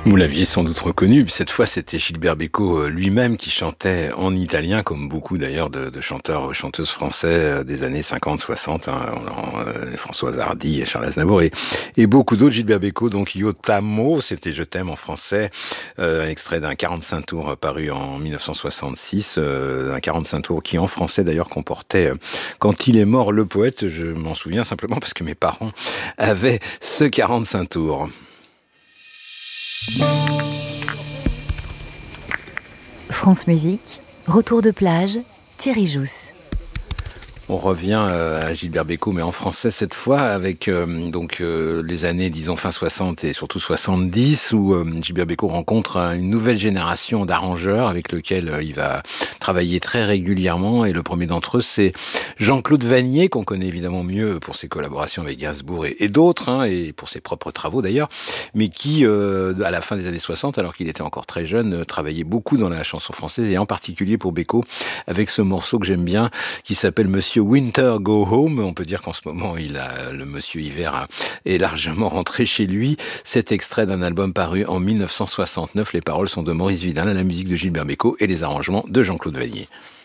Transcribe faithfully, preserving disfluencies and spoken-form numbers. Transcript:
Vous l'aviez sans doute reconnu, cette fois c'était Gilbert Bécaud lui-même qui chantait en italien, comme beaucoup d'ailleurs de, de chanteurs, chanteuses français des années cinquante soixante, hein, euh, Françoise Hardy et Charles Aznavour et, et beaucoup d'autres. Gilbert Bécaud, donc Io t'amo, c'était Je t'aime en français, euh, un extrait d'un quarante-cinq tours paru en mille neuf cent soixante-six, euh, un quarante-cinq tours qui en français d'ailleurs comportait euh, Quand il est mort le poète, je m'en souviens simplement parce que mes parents avaient ce quarante-cinq tours. France Musique, retour de plage, Thierry Jousse. On revient à Gilbert Bécaud, mais en français cette fois, avec euh, donc euh, les années, disons, fin soixante et surtout soixante-dix, où euh, Gilbert Bécaud rencontre une nouvelle génération d'arrangeurs avec lequel euh, il va travailler très régulièrement. Et le premier d'entre eux, c'est Jean-Claude Vannier, qu'on connaît évidemment mieux pour ses collaborations avec Gainsbourg et, et d'autres, hein, et pour ses propres travaux d'ailleurs, mais qui, euh, à la fin des années soixante, alors qu'il était encore très jeune, euh, travaillait beaucoup dans la chanson française, et en particulier pour Bécaud, avec ce morceau que j'aime bien, qui s'appelle Monsieur Winter Go Home. On peut dire qu'en ce moment, il a, le Monsieur Hiver est largement rentré chez lui. Cet extrait d'un album paru en mille neuf cent soixante-neuf. Les paroles sont de Maurice Vidal, la musique de Gilbert Bécaud et les arrangements de Jean-Claude Vannier.